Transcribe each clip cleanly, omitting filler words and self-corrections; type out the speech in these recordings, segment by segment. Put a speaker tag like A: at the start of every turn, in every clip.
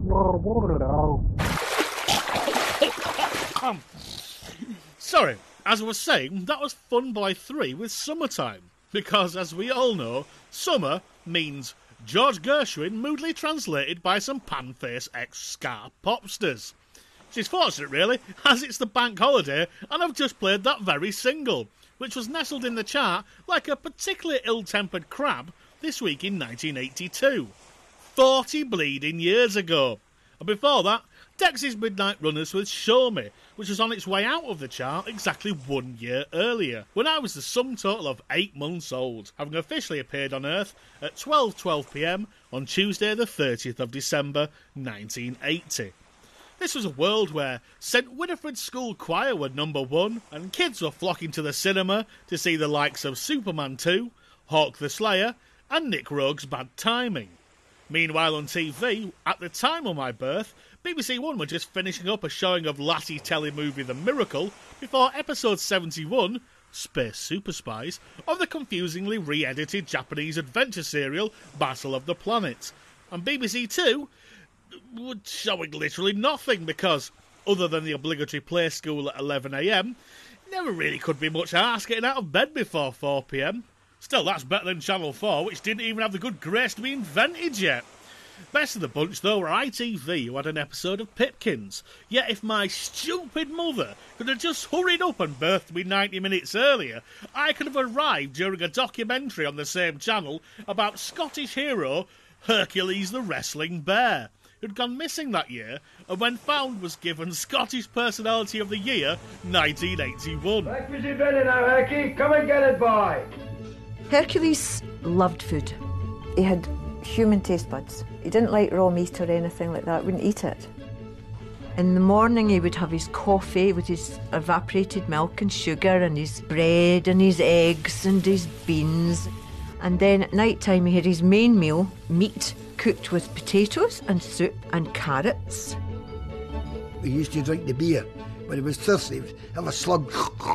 A: Sorry, as I was saying, that was Fun Boy 3 with Summertime. Because, as we all know, summer means George Gershwin moodily translated by some pan-faced ex-ska popsters. Which is fortunate, really, as it's the bank holiday and I've just played that very single, which was nestled in the chart like a particularly ill-tempered crab this week in 1982. 40 bleeding years ago. And before that, Dexys Midnight Runners with Show Me, which was on its way out of the chart exactly 1 year earlier, when I was the sum total of 8 months old, having officially appeared on Earth at 12:12pm on Tuesday the 30th of December 1980. This was a world where St Winifred School Choir were number one, and kids were flocking to the cinema to see the likes of Superman 2, Hawk the Slayer, and Nick Rogue's Bad Timing. Meanwhile on TV, at the time of my birth, BBC One were just finishing up a showing of Lassie telemovie The Miracle before episode 71, Space Super Spies, of the confusingly re-edited Japanese adventure serial Battle of the Planets. And BBC Two were showing literally nothing because, other than the obligatory play school at 11am, never really could be much arse getting out of bed before 4pm. Still, that's better than Channel 4, which didn't even have the good grace to be invented yet. Best of the bunch, though, were ITV, who had an episode of Pipkins. Yet if my stupid mother could have just hurried up and birthed me 90 minutes earlier, I could have arrived during a documentary on the same channel about Scottish hero Hercules the Wrestling Bear, who'd gone missing that year, and when found was given Scottish Personality of the Year 1981.
B: Breakfast is ready now, Herky. Come and get it, boy.
C: Hercules loved food. He had human taste buds. He didn't like raw meat or anything like that, wouldn't eat it. In the morning he would have his coffee with his evaporated milk and sugar and his bread and his eggs and his beans. And then at night time he had his main meal, meat cooked with potatoes and soup and carrots.
D: He used to drink the beer. When he was thirsty, he would have a slug.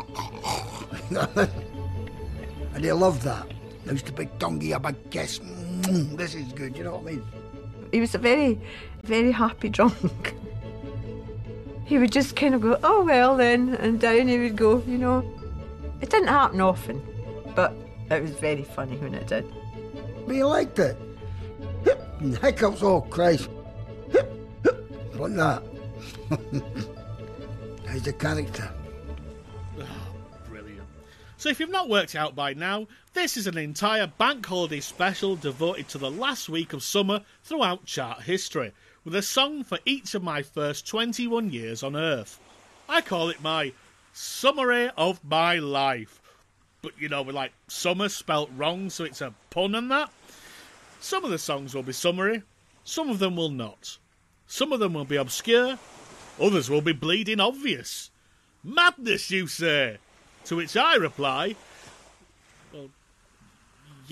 D: And he loved that. He used to be tonguey, a big kiss. This is good, you know what I mean?
C: He was a very, very happy drunk. He would just kind of go, oh well then, and down he would go, you know. It didn't happen often, but it was very funny when it did.
D: But he liked it. And hiccups, oh Christ. Like that. He's the character.
A: So if you've not worked it out by now, this is an entire bank holiday special devoted to the last week of summer throughout chart history, with a song for each of my first 21 years on Earth. I call it my summary of my life. But you know, with like summer spelt wrong, so it's a pun and that. Some of the songs will be summary, some of them will not. Some of them will be obscure, others will be bleeding obvious. Madness, you say? To which I reply, well,